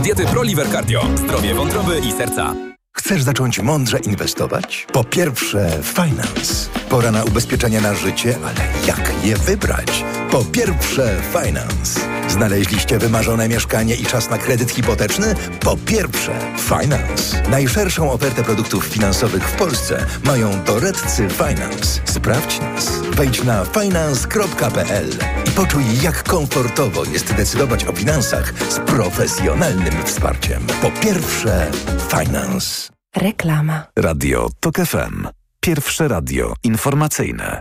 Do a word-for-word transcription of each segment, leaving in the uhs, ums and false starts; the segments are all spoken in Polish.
Diety ProLiver Cardio. Zdrowie wątroby i serca. Chcesz zacząć mądrze inwestować? Po pierwsze, Finance. Pora na ubezpieczenia na życie, ale jak je wybrać? Po pierwsze, Finance. Znaleźliście wymarzone mieszkanie i czas na kredyt hipoteczny? Po pierwsze, Finance. Najszerszą ofertę produktów finansowych w Polsce mają doradcy Finance. Sprawdź nas. Wejdź na finance kropka p l i poczuj, jak komfortowo jest decydować o finansach z profesjonalnym wsparciem. Po pierwsze, Finance. Reklama. Radio TOK F M. Pierwsze radio informacyjne.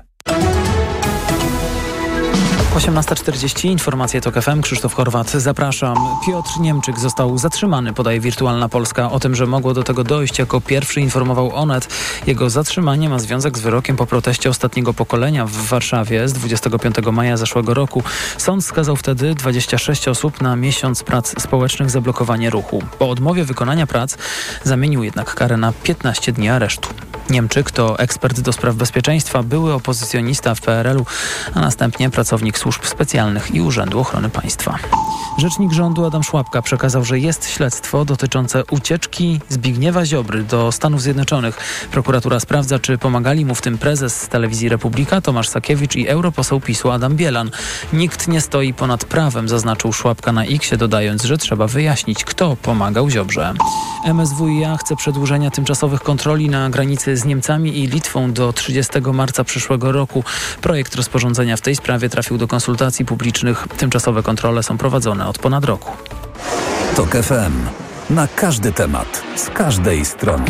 osiemnasta czterdzieści, informacje TOK F M, Krzysztof Horwat, zapraszam. Piotr Niemczyk został zatrzymany, podaje Wirtualna Polska. O tym, że mogło do tego dojść, jako pierwszy informował Onet. Jego zatrzymanie ma związek z wyrokiem po proteście ostatniego pokolenia w Warszawie z dwudziestego piątego maja zeszłego roku. Sąd skazał wtedy dwadzieścia sześć osób na miesiąc prac społecznych za blokowanie ruchu. Po odmowie wykonania prac zamienił jednak karę na piętnaście dni aresztu. Niemczyk to ekspert do spraw bezpieczeństwa, były opozycjonista w P R L-u, a następnie pracownik służb specjalnych i Urzędu Ochrony Państwa. Rzecznik rządu Adam Szłapka przekazał, że jest śledztwo dotyczące ucieczki Zbigniewa Ziobry do Stanów Zjednoczonych. Prokuratura sprawdza, czy pomagali mu w tym prezes z Telewizji Republika Tomasz Sakiewicz i europoseł PiSu Adam Bielan. Nikt nie stoi ponad prawem, zaznaczył Szłapka na X-ie, dodając, że trzeba wyjaśnić, kto pomagał Ziobrze. M S W i A chce przedłużenia tymczasowych kontroli na granicy z Niemcami i Litwą do trzydziestego marca przyszłego roku. Projekt rozporządzenia w tej sprawie trafił do konsultacji publicznych. Tymczasowe kontrole są prowadzone od ponad roku. TOK F M. Na każdy temat, z każdej strony.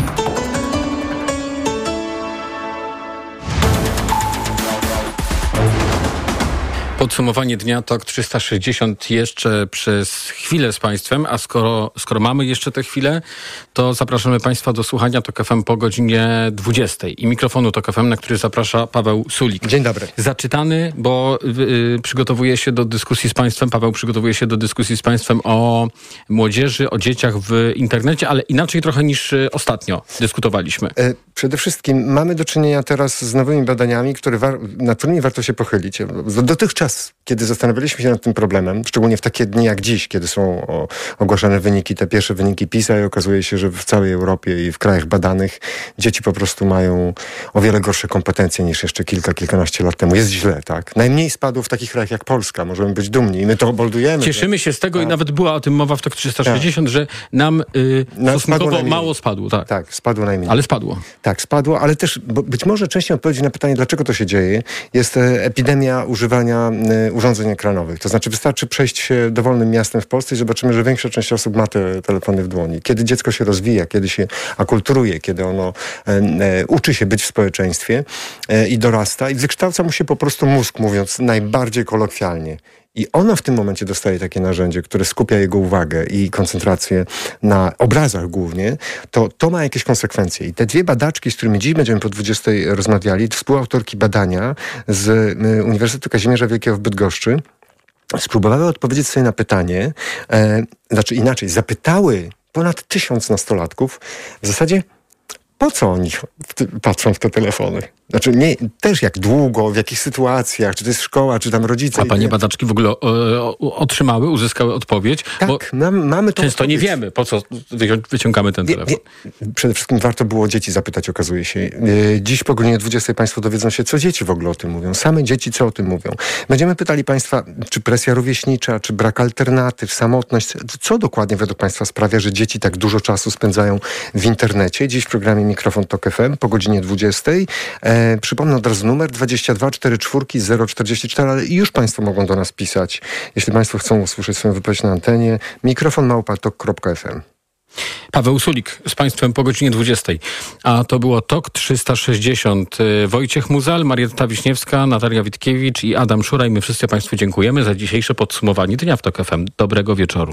Podsumowanie dnia TOK trzysta sześćdziesiąt jeszcze przez chwilę z Państwem, a skoro, skoro mamy jeszcze tę chwilę, to zapraszamy Państwa do słuchania TOK F M po godzinie dwudziestej i mikrofonu TOK F M, na który zaprasza Paweł Sulik. Dzień dobry. Zaczytany, bo y, przygotowuje się do dyskusji z Państwem, Paweł przygotowuje się do dyskusji z Państwem o młodzieży, o dzieciach w internecie, ale inaczej trochę niż y, ostatnio dyskutowaliśmy. E, przede wszystkim mamy do czynienia teraz z nowymi badaniami, które war- nad którymi warto się pochylić. Dotychczas, kiedy zastanawialiśmy się nad tym problemem, szczególnie w takie dni jak dziś, kiedy są o, ogłaszane wyniki, te pierwsze wyniki PISA i okazuje się, że w całej Europie i w krajach badanych dzieci po prostu mają o wiele gorsze kompetencje niż jeszcze kilka, kilkanaście lat temu. Jest źle, tak? Najmniej spadło w takich krajach jak Polska. Możemy być dumni i my to oboldujemy. Cieszymy się z tego tak. I nawet była o tym mowa w TOK trzysta sześćdziesiąt, tak. że nam y, no, stosunkowo mało spadło. Tak. tak, spadło najmniej. Ale spadło. Tak, spadło, ale też bo być może częścią odpowiedzi na pytanie, dlaczego to się dzieje, jest e, epidemia używania e, urządzeń ekranowych. To znaczy wystarczy przejść się dowolnym miastem w Polsce i zobaczymy, że większa część osób ma te telefony w dłoni. Kiedy dziecko się rozwija, kiedy się akulturuje, kiedy ono e, e, uczy się być w społeczeństwie e, i dorasta i wykształca mu się po prostu mózg, mówiąc najbardziej kolokwialnie. I ono w tym momencie dostaje takie narzędzie, które skupia jego uwagę i koncentrację na obrazach głównie, to to ma jakieś konsekwencje. I te dwie badaczki, z którymi dziś będziemy po dwudziestej rozmawiali, współautorki badania z Uniwersytetu Kazimierza Wielkiego w Bydgoszczy, spróbowały odpowiedzieć sobie na pytanie, e, znaczy inaczej, zapytały ponad tysiąc nastolatków w zasadzie, po co oni w ty, patrzą w te telefony? Znaczy, nie, też jak długo, w jakich sytuacjach, czy to jest szkoła, czy tam rodzice. A panie badaczki w ogóle o, o, otrzymały, uzyskały odpowiedź? Tak, bo mam, mamy to. Często nie wiemy, po co wyciągamy ten telefon. Wie, wie, przede wszystkim warto było dzieci zapytać, okazuje się. Dziś po godzinie dwudziestej Państwo dowiedzą się, co dzieci w ogóle o tym mówią. Same dzieci co o tym mówią. Będziemy pytali Państwa, czy presja rówieśnicza, czy brak alternatyw, samotność, co dokładnie według Państwa sprawia, że dzieci tak dużo czasu spędzają w internecie. Dziś w programie Mikrofon TOK F M po godzinie dwudziestej. E, przypomnę od razu numer dwadzieścia dwa czterdzieści cztery zero czterdzieści cztery, ale już Państwo mogą do nas pisać. Jeśli Państwo chcą usłyszeć swoją wypowiedź na antenie, mikrofon małpa tok kropka f m. Paweł Sulik z Państwem po godzinie dwudziestej. A to było TOK trzysta sześćdziesiąt. Wojciech Muzal, Marietta Wiśniewska, Natalia Witkiewicz i Adam Szura. I my wszyscy Państwu dziękujemy za dzisiejsze podsumowanie dnia w TOK F M. Dobrego wieczoru.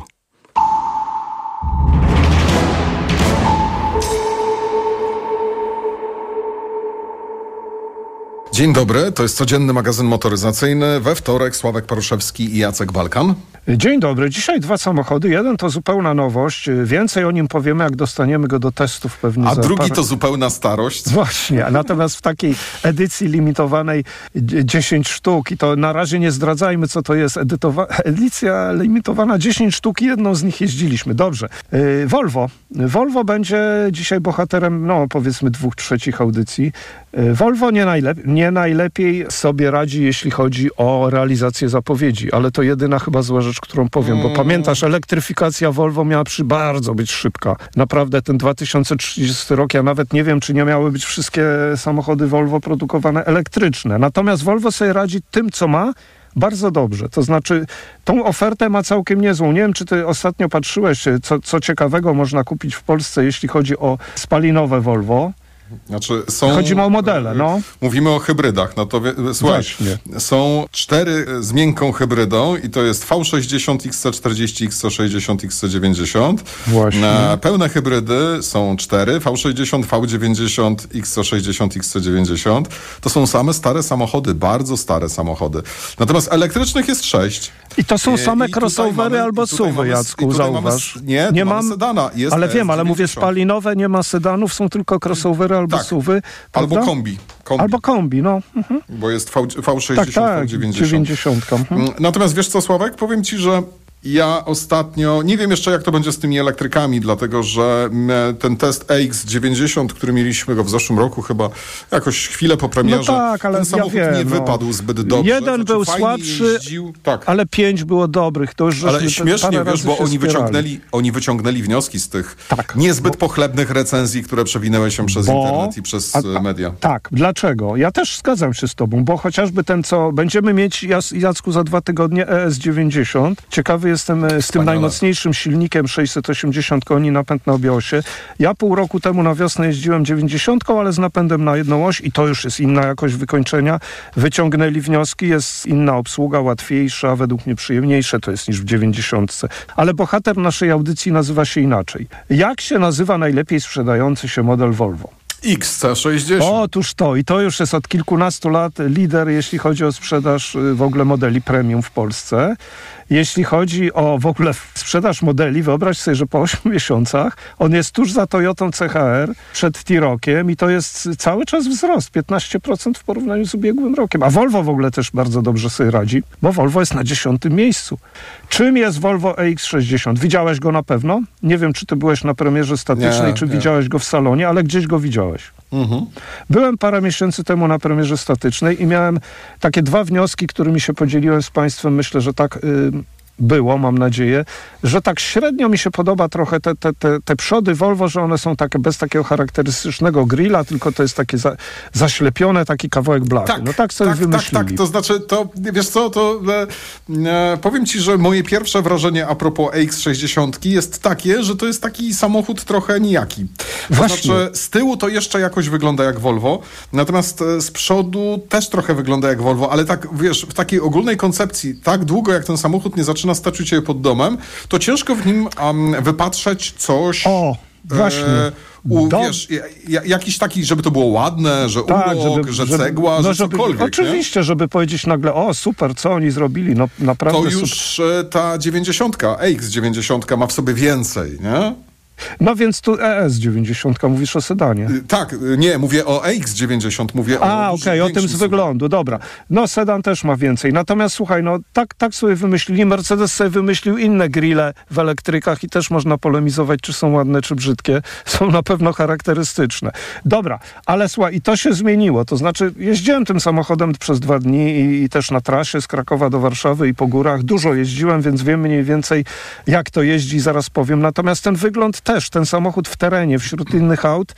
Dzień dobry, to jest codzienny magazyn motoryzacyjny. We wtorek Sławek Paruszewski i Jacek Balkan. Dzień dobry. Dzisiaj dwa samochody. Jeden to zupełna nowość. Więcej o nim powiemy, jak dostaniemy go do testów pewnie. A za drugi parę... to zupełna starość. Właśnie. Natomiast w takiej edycji limitowanej dziesięć sztuk i to na razie nie zdradzajmy, co to jest. Edytowa... Edycja limitowana dziesięć sztuk i jedną z nich jeździliśmy. Dobrze. Yy, Volvo. Volvo będzie dzisiaj bohaterem, no powiedzmy dwóch trzecich audycji. Yy, Volvo nie, najlep- nie najlepiej sobie radzi, jeśli chodzi o realizację zapowiedzi, ale to jedyna chyba zła rzecz, którą powiem, bo pamiętasz, elektryfikacja Volvo miała przy bardzo być szybka. Naprawdę ten dwa tysiące trzydziesty rok, ja nawet nie wiem, czy nie miały być wszystkie samochody Volvo produkowane elektryczne. Natomiast Volvo sobie radzi tym, co ma, bardzo dobrze. To znaczy, tą ofertę ma całkiem niezłą. Nie wiem, czy ty ostatnio patrzyłeś, co, co ciekawego można kupić w Polsce, jeśli chodzi o spalinowe Volvo. Znaczy są, Chodzi o modele, no. Mówimy o hybrydach. No to wie, słuchaj, Właśnie. Są cztery z miękką hybrydą i to jest V sześćdziesiąt, X C czterdzieści, X C sześćdziesiąt, X C dziewięćdziesiąt. Właśnie. Na pełne hybrydy są cztery, V sześćdziesiąt, V dziewięćdziesiąt, X C sześćdziesiąt, X C dziewięćdziesiąt. To są same stare samochody, bardzo stare samochody. Natomiast elektrycznych jest sześć. I to są same I tutaj crossovery mamy- albo i tutaj suwy, mamy- Jacku, i tutaj mamy- zauważ. nie, tu mamy sedana. Jest ale wiem, ale mówię S dziewięćdziesiąt. spalinowe, nie ma sedanów, są tylko crossovery albo Tak. suwy. Albo prawda? kombi. kombi. Albo kombi, no. Mhm. Bo jest V, V60, Tak, tak, V dziewięćdziesiąt. dziewięćdziesiątka. Mhm. Mm, Natomiast wiesz co, Sławek? Powiem ci, że ja ostatnio, nie wiem jeszcze jak to będzie z tymi elektrykami, dlatego że mm, ten test E X dziewięćdziesiąt, który mieliśmy go w zeszłym roku chyba jakoś chwilę po premierze, No tak, ale ten ja samochód wiem, nie no. wypadł zbyt dobrze. Jeden Znaczy, był fajnie słabszy, jeździł, tak. ale pięć było dobrych. To już Ale żeśmy śmiesznie, parę wiesz, razy bo się oni spierali. wyciągnęli, oni wyciągnęli wnioski z tych Tak. niezbyt pochlebnych recenzji, które przewinęły się przez Bo- internet i przez a- e, a- media. Tak, dlaczego? Ja też zgadzam się z tobą, bo chociażby ten, co będziemy mieć, Jas- Jacku, za dwa tygodnie E S dziewięćdziesiąt. Ciekawy jestem e, z tym Wspaniale. najmocniejszym silnikiem sześćset osiemdziesiąt koni, napęd na obie osie. Ja pół roku temu na wiosnę jeździłem dziewięćdziesiątką, ale z napędem na jedną oś i to już jest inna jakość wykończenia. Wyciągnęli wnioski, jest inna obsługa, łatwiejsza, według mnie przyjemniejsze to jest niż w dziewięćdziesiątce. Ale bohater naszej audycji nazywa się inaczej. Jak się nazywa najlepiej sprzedający się model Volvo? X C sześćdziesiąt. Otóż to. I to już jest od kilkunastu lat lider, jeśli chodzi o sprzedaż y, w ogóle modeli premium w Polsce. Jeśli chodzi o w ogóle sprzedaż modeli, wyobraź sobie, że po ośmiu miesiącach on jest tuż za Toyotą C H R, przed T-Rockiem i to jest cały czas wzrost, piętnaście procent w porównaniu z ubiegłym rokiem. A Volvo w ogóle też bardzo dobrze sobie radzi, bo Volvo jest na dziesiątym miejscu. Czym jest Volvo E X sześćdziesiąt? Widziałeś go na pewno? Nie wiem, czy ty byłeś na premierze statycznej, Nie, czy nie. widziałeś go w salonie, ale gdzieś go widziałeś. Mhm. Byłem parę miesięcy temu na premierze statycznej i miałem takie dwa wnioski, którymi się podzieliłem z państwem. Myślę, że tak y, było, mam nadzieję, że tak średnio mi się podoba trochę te, te, te, te przody Volvo, że one są takie bez takiego charakterystycznego grilla, tylko to jest takie za, zaślepione, taki kawałek blachy. Tak, no tak sobie tak, wymyślili. tak, tak. To znaczy, to wiesz co, to e, e, powiem ci, że moje pierwsze wrażenie a propos E X sześćdziesiąt jest takie, że to jest taki samochód trochę nijaki. To Właśnie. znaczy, z tyłu to jeszcze jakoś wygląda jak Volvo, natomiast e, z przodu też trochę wygląda jak Volvo, ale tak, wiesz, w takiej ogólnej koncepcji, tak długo jak ten samochód nie zaczyna stać u ciebie pod domem, to ciężko w nim um, wypatrzeć coś... O, właśnie. E, u, Do- wiesz, ja, jakiś taki, żeby to było ładne, że urok, że cegła, no że żeby, cokolwiek. nie? Oczywiście, żeby powiedzieć nagle, o super, co oni zrobili, no naprawdę To super. już e, ta dziewięćdziesiątka, E X dziewięćdziesiąt ma w sobie więcej, nie? No więc tu E S dziewięćdziesiąt, mówisz o sedanie. Y, Tak, y, nie, mówię o E X dziewięćdziesiąt, mówię A, o... okej, o tym z większym wyglądu, dobra. No, sedan też ma więcej. Natomiast słuchaj, no tak, tak sobie wymyślili. Mercedes sobie wymyślił inne grille w elektrykach i też można polemizować, czy są ładne, czy brzydkie. Są na pewno charakterystyczne. Dobra, ale słuchaj, i to się zmieniło. To znaczy, jeździłem tym samochodem przez dwa dni i, i też na trasie z Krakowa do Warszawy i po górach. Dużo jeździłem, więc wiem mniej więcej, jak to jeździ, zaraz powiem. Natomiast ten wygląd też, ten samochód w terenie, wśród innych aut,